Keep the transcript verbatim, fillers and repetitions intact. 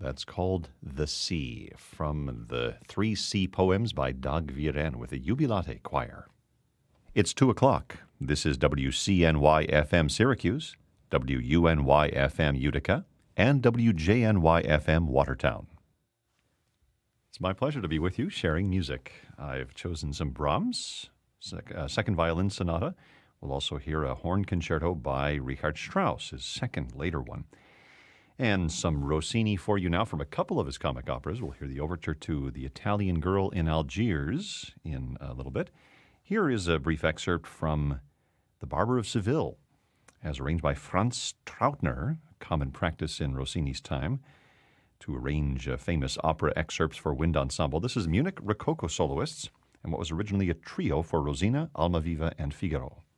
That's called The Sea, from the Three Sea Poems by Dag Viren with the Jubilate Choir. It's two o'clock. This is W C N Y F M Syracuse, W U N Y F M Utica, and W J N Y F M Watertown. It's my pleasure to be with you sharing music. I've chosen some Brahms, sec- uh, second violin sonata. We'll also hear a horn concerto by Richard Strauss, his second later one. And some Rossini for you now from a couple of his comic operas. We'll hear the overture to The Italian Girl in Algiers in a little bit. Here is a brief excerpt from The Barber of Seville, as arranged by Franz Trautner, a common practice in Rossini's time, to arrange uh, famous opera excerpts for wind ensemble. This is Munich Rococo soloists, and what was originally a trio for Rosina, Almaviva, and Figaro.